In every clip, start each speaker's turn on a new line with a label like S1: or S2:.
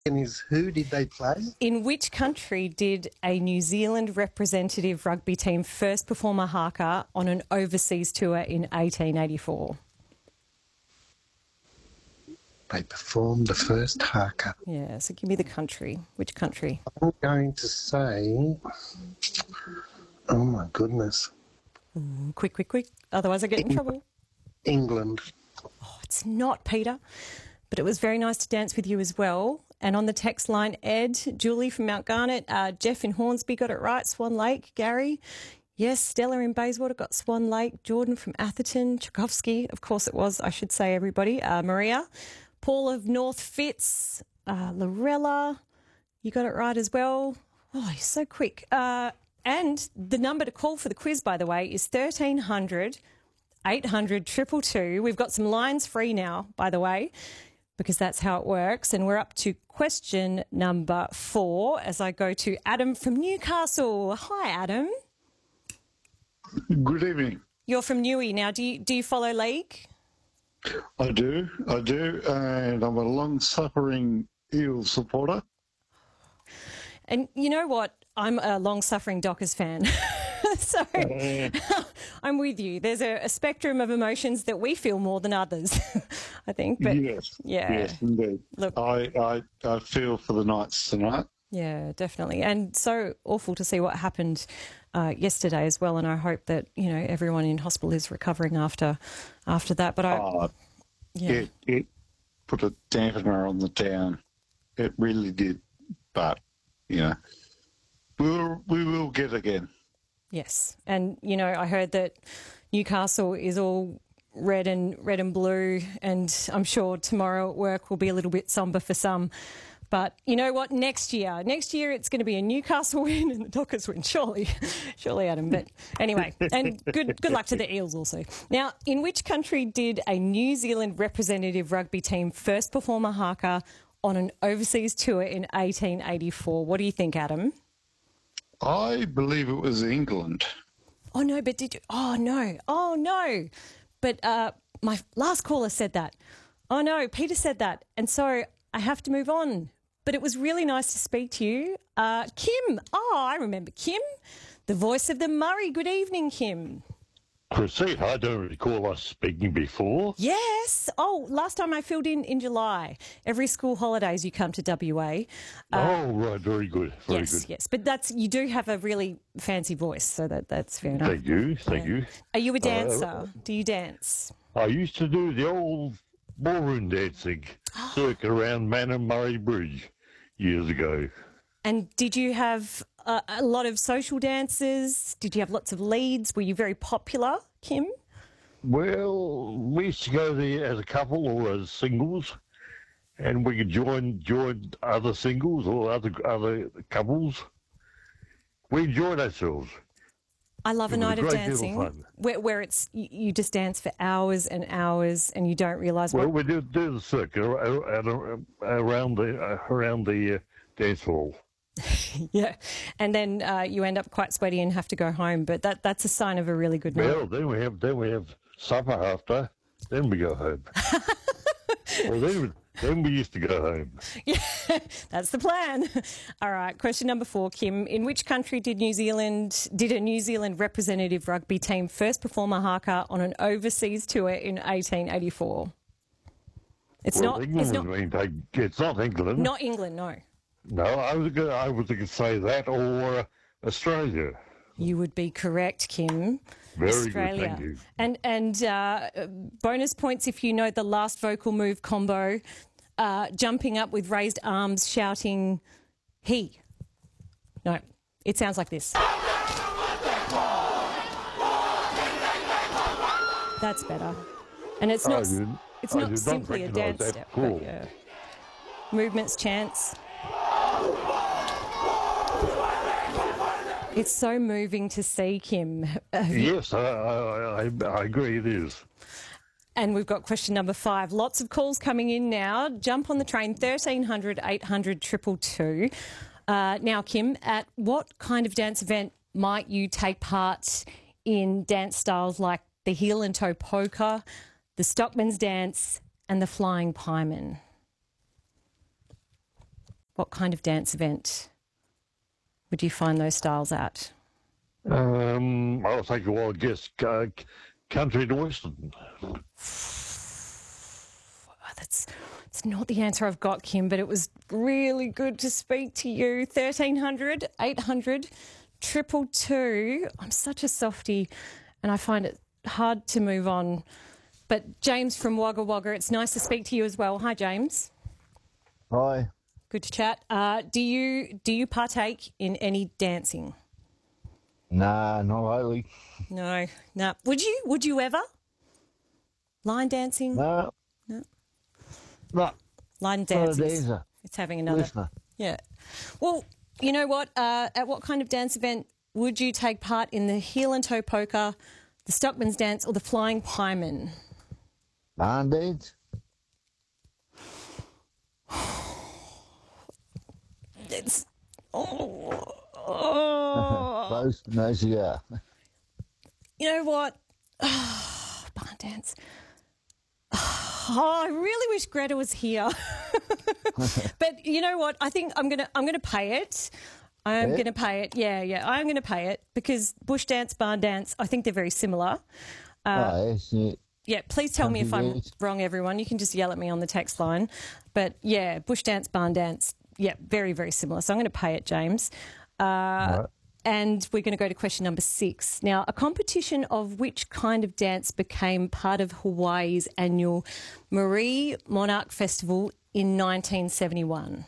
S1: is who did they play?
S2: In which country did a New Zealand representative rugby team first perform a haka on an overseas tour in 1884?
S1: They performed the first haka.
S2: Yeah, so give me the country. Which country?
S1: I'm going to say, oh my goodness,
S2: Quick, quick, quick. Otherwise I get in trouble.
S1: England.
S2: Oh, it's not, Peter. But it was very nice to dance with you as well. And on the text line, Ed, Julie from Mount Garnet, Jeff in Hornsby got it right, Swan Lake, Gary. Yes, Stella in Bayswater got Swan Lake, Jordan from Atherton, Tchaikovsky, of course it was, I should say, everybody. Maria, Paul of North Fitz, Lorella, you got it right as well. Oh, you're so quick. And the number to call for the quiz, by the way, is 1300 800 222. We've got some lines free now, by the way, because that's how it works. And we're up to question number 4 as I go to Adam from Newcastle. Hi, Adam.
S3: Good evening.
S2: You're from Newey. Now, do you follow league?
S3: I do, and I'm a long-suffering Eels supporter.
S2: And you know what? I'm a long-suffering Dockers fan. So I'm with you. There's a spectrum of emotions that we feel more than others, I think. But
S3: yes,
S2: yeah,
S3: yes, indeed.
S2: Look,
S3: I feel for the Knights tonight.
S2: Yeah, definitely. And so awful to see what happened yesterday as well. And I hope that, everyone in hospital is recovering after that. But
S3: it put a dampener on the town. It really did. But, we will get again.
S2: Yes. And, I heard that Newcastle is all red and blue, and I'm sure tomorrow at work will be a little bit sombre for some. But you know what? Next year it's going to be a Newcastle win and the Dockers win, surely, Adam. But anyway, and good luck to the Eels also. Now, in which country did a New Zealand representative rugby team first perform a haka on an overseas tour in 1884? What do you think, Adam?
S3: I believe it was England.
S2: Oh, no, but did you? Oh, no. But my last caller said that. Oh, no, Peter said that. And so I have to move on. But it was really nice to speak to you. Kim. Oh, I remember Kim, the voice of the Murray. Good evening, Kim.
S4: Chrissy, I don't recall us speaking before.
S2: Yes. Oh, last time I filled in July. Every school holidays you come to WA.
S4: Oh, right. Very good. Very good.
S2: Yes. But you do have a really fancy voice, so that's fair enough.
S4: Thank you. Thank you.
S2: Are you a dancer? Do you dance?
S4: I used to do the old ballroom dancing circuit around Manor Murray Bridge years ago.
S2: And did you have a lot of social dances? Did you have lots of leads? Were you very popular, Kim?
S4: Well, we used to go there as a couple or as singles, and we could join other singles or other couples. We enjoyed ourselves.
S2: I love a night of dancing where it's you just dance for hours and hours and you don't realise what...
S4: Well, we do the circuit around the dance hall.
S2: Yeah, and then you end up quite sweaty and have to go home. But that's a sign of a really good night.
S4: Well, then we have supper after. Then we go home. Well, then we used to go home.
S2: Yeah, that's the plan. All right, question number 4, Kim. In which country did a New Zealand representative rugby team first perform a haka on an overseas tour in 1884? It's not England. Not England, no.
S4: No, I was going to say that or Australia.
S2: You would be correct, Kim.
S4: Very
S2: Australia.
S4: good, thank you.
S2: And bonus points if you know the last vocal move combo, jumping up with raised arms, shouting, he. No, it sounds like this. That's better. And it's not simply a dance step.
S4: Cool.
S2: But yeah. Movements, chants. It's so moving to see, Kim.
S4: Yes, I agree it is.
S2: And we've got question number 5. Lots of calls coming in now. Jump on the train, 1300 800 222. Now, Kim, at what kind of dance event might you take part in dance styles like the heel and toe polka, the stockman's dance and the flying pieman? what kind of dance event would you find those styles at?
S4: I'll take a wild guess. Country and Western.
S2: It's not the answer I've got, Kim, but it was really good to speak to you. 1300 800 222. I'm such a softie and I find it hard to move on. But James from Wagga Wagga, it's nice to speak to you as well. Hi, James.
S5: Hi.
S2: Good to chat. Do you partake in any dancing?
S5: Nah, not really.
S2: No. Would you ever? Line dancing?
S5: No. No.
S2: Line
S5: Not a
S2: dancing.
S5: dancer.
S2: It's having another.
S5: Listener.
S2: Yeah. Well, you know what? At what kind of dance event would you take part in the heel and toe polka, the Stockman's dance, or the flying pieman?
S5: Barn dance?
S2: It's
S5: Close, no cigar.
S2: You know what? Barn dance. Oh, I really wish Greta was here. But you know what? I think I'm gonna pay it. I'm gonna pay it. Yeah, I'm gonna pay it because bush dance, barn dance, I think they're very similar.
S5: Yes, yeah.
S2: Yeah, please tell me if I'm
S5: Yes.
S2: wrong, everyone. You can just yell at me on the text line. But yeah, bush dance, barn dance, yeah, very, very similar. So I'm going to pay it, James.
S5: Right.
S2: And we're going to go to question number 6. Now, a competition of which kind of dance became part of Hawaii's annual Marie Monarch Festival in 1971?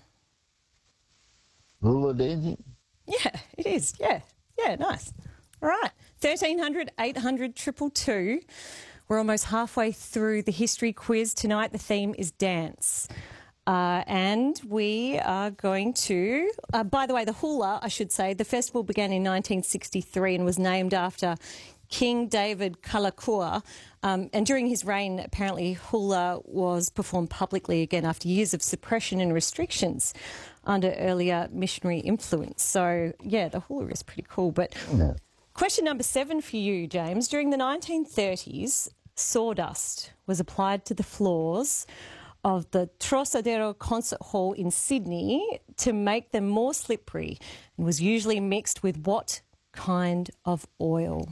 S5: Hula dancing?
S2: Yeah, it is. Yeah, nice. All right. 1300 800 222. We're almost halfway through the history quiz tonight. The theme is dance. And we are going to, by the way, the hula, I should say, the festival began in 1963 and was named after King David Kalakua. And during his reign, apparently hula was performed publicly again after years of suppression and restrictions under earlier missionary influence. So, yeah, the hula is pretty cool. But
S5: No.
S2: question number 7 for you, James. During the 1930s, sawdust was applied to the floors of the Trocadero Concert Hall in Sydney to make them more slippery and was usually mixed with what kind of oil?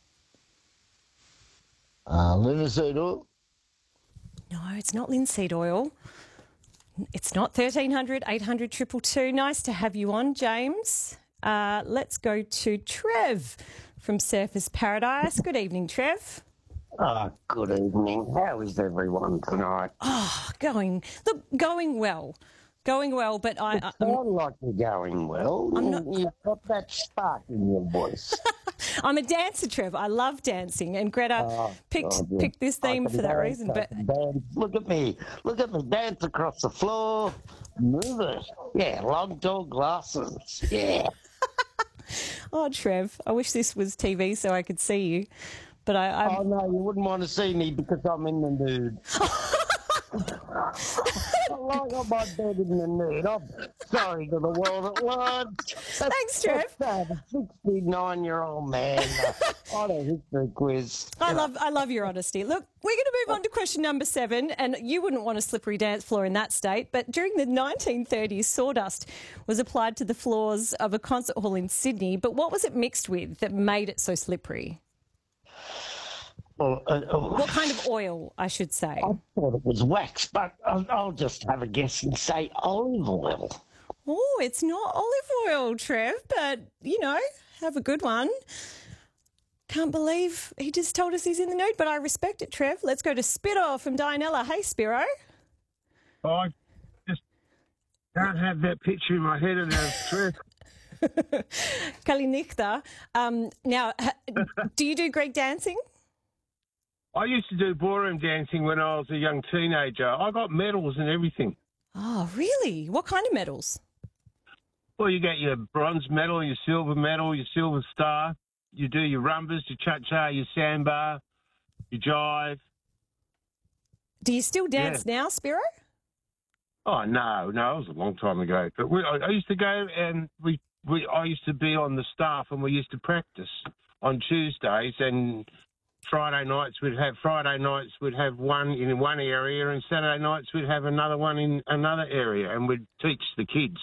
S5: Linseed oil?
S2: No, it's not linseed oil. It's not 1300 800 222. Nice to have you on, James. Let's go to Trev from Surfers Paradise. Good evening, Trev.
S6: Good evening. How is everyone tonight?
S2: Going well. Going well, but
S6: You sound like you're going well. You've got that spark in your voice.
S2: I'm a dancer, Trev. I love dancing, and Greta picked this theme for that reason. But
S6: Look at me. Dance across the floor. Move it. Yeah, long, tall glasses. Yeah.
S2: oh, Trev, I wish this was TV so I could see you. But
S6: Oh, no, you wouldn't want to see me because I'm in the nude. I lie on my bed in the nude. I'm sorry to the world at large.
S2: Thanks, Trev.
S6: That's a 69-year-old man on a history quiz.
S2: I love your honesty. Look, we're going to move on to question number 7, and you wouldn't want a slippery dance floor in that state, but during the 1930s, sawdust was applied to the floors of a concert hall in Sydney, but what was it mixed with that made it so slippery?
S6: Well,
S2: What kind of oil, I should say?
S6: I thought it was wax, but I'll just have a guess and say olive oil.
S2: Oh, it's not olive oil, Trev, but, have a good one. Can't believe he just told us he's in the nude, but I respect it, Trev. Let's go to Spiro from Dianella. Hey, Spiro.
S7: I just don't have that picture in my head of the Trev.
S2: Kalinichta. Now, do you do Greek dancing?
S7: I used to do ballroom dancing when I was a young teenager. I got medals and everything.
S2: Oh, really? What kind of medals?
S7: Well, you get your bronze medal, your silver star. You do your rumbas, your cha-cha, your samba, your jive.
S2: Do you still dance now, Spiro?
S7: Oh, no, it was a long time ago. But I used to go and I used to be on the staff and we used to practice on Tuesdays, and Friday nights we'd have one in one area, and Saturday nights we'd have another one in another area, and we'd teach the kids.